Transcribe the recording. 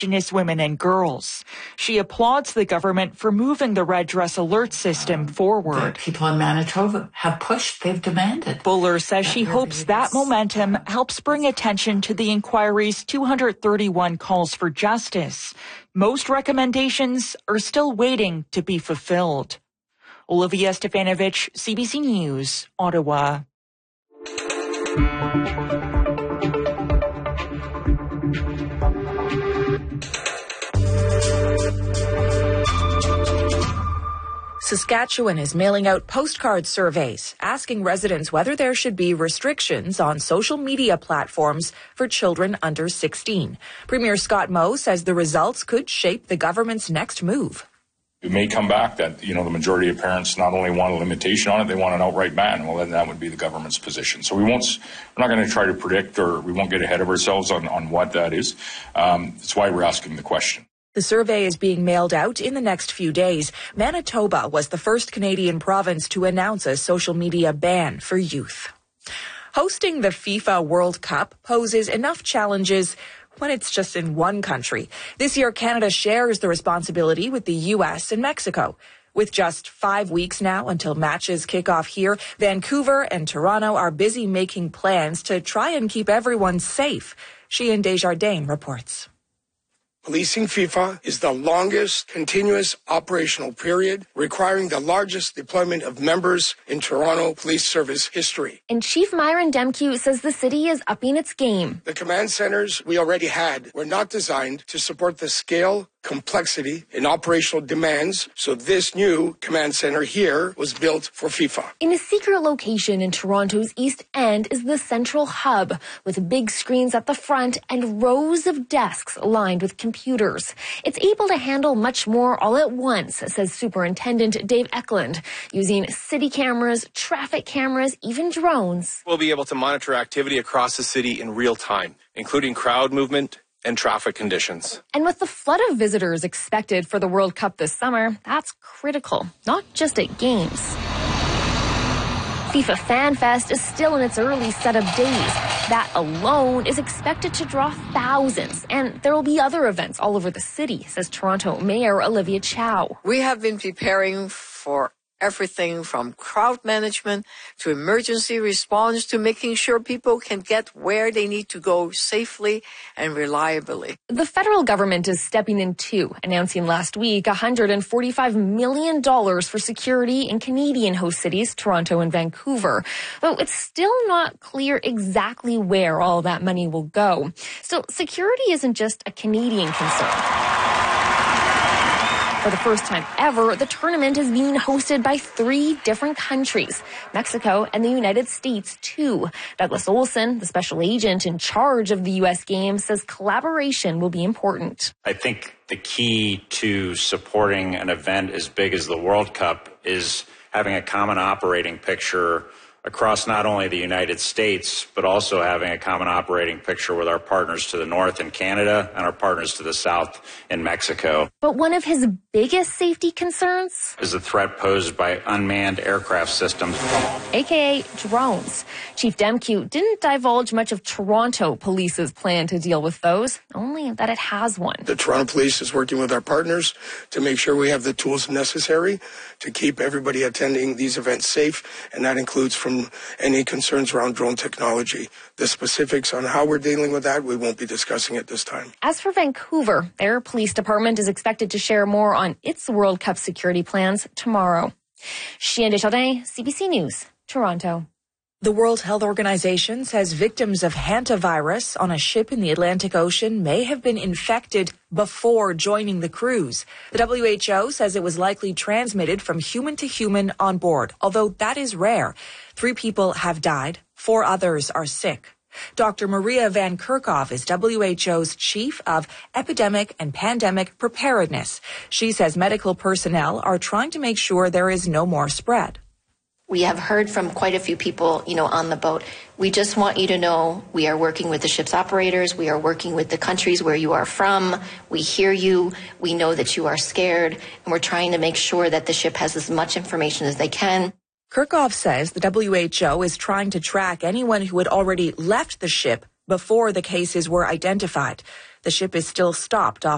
Indigenous women and girls. She applauds the government for moving the red dress alert system forward. The people in Manitoba have pushed, they've demanded. Buller says she hopes that momentum helps bring attention to the inquiry's 231 calls for justice. Most recommendations are still waiting to be fulfilled. Olivia Stefanovich, CBC News, Ottawa. Saskatchewan is mailing out postcard surveys asking residents whether there should be restrictions on social media platforms for children under 16. Premier Scott Moe says the results could shape the government's next move. It may come back that, the majority of parents not only want a limitation on it, they want an outright ban. Well, then that would be the government's position. So we're not going to try to predict, or we won't get ahead of ourselves on what that is. That's why we're asking the question. The survey is being mailed out in the next few days. Manitoba was the first Canadian province to announce a social media ban for youth. Hosting the FIFA World Cup poses enough challenges when it's just in one country. This year, Canada shares the responsibility with the U.S. and Mexico. With just 5 weeks now until matches kick off here, Vancouver and Toronto are busy making plans to try and keep everyone safe. Sheehan Desjardins reports. Policing FIFA is the longest continuous operational period, requiring the largest deployment of members in Toronto Police Service history. And Chief Myron Demke says the city is upping its game. The command centers we already had were not designed to support the scale, complexity, and operational demands, so this new command center here was built for FIFA. In a secret location in Toronto's East End is the central hub, with big screens at the front and rows of desks lined with computers. It's able to handle much more all at once, says Superintendent Dave Eklund, using city cameras, traffic cameras, even drones. We'll be able to monitor activity across the city in real time, including crowd movement and traffic conditions. And with the flood of visitors expected for the World Cup this summer, that's critical, not just at games. FIFA Fan Fest is still in its early setup days. That alone is expected to draw thousands, and there will be other events all over the city, says Toronto Mayor Olivia Chow. We have been preparing for everything from crowd management to emergency response to making sure people can get where they need to go safely and reliably. The federal government is stepping in too, announcing last week $145 million for security in Canadian host cities, Toronto and Vancouver. Though it's still not clear exactly where all that money will go. So security isn't just a Canadian concern. For the first time ever, the tournament is being hosted by 3 different countries, Mexico and the United States, too. Douglas Olson, the special agent in charge of the U.S. Games, says collaboration will be important. I think the key to supporting an event as big as the World Cup is having a common operating picture across not only the United States, but also having a common operating picture with our partners to the north in Canada and our partners to the south in Mexico. But one of his biggest safety concerns is the threat posed by unmanned aircraft systems, aka drones. Chief Demke didn't divulge much of Toronto Police's plan to deal with those, only that it has one. The Toronto Police is working with our partners to make sure we have the tools necessary to keep everybody attending these events safe, and that includes from any concerns around drone technology. The specifics on how we're dealing with that, we won't be discussing at this time. As for Vancouver, their police department is expected to share more on its World Cup security plans tomorrow. Sheehan Desjardins, CBC News, Toronto. The World Health Organization says victims of hantavirus on a ship in the Atlantic Ocean may have been infected before joining the cruise. The WHO says it was likely transmitted from human to human on board, although that is rare. 3 people have died. 4 others are sick. Dr. Maria Van Kerkhove is WHO's Chief of Epidemic and Pandemic Preparedness. She says medical personnel are trying to make sure there is no more spread. We have heard from quite a few people, on the boat. We just want you to know we are working with the ship's operators. We are working with the countries where you are from. We hear you. We know that you are scared. And we're trying to make sure that the ship has as much information as they can. Kerkhove says the WHO is trying to track anyone who had already left the ship before the cases were identified. The ship is still stopped off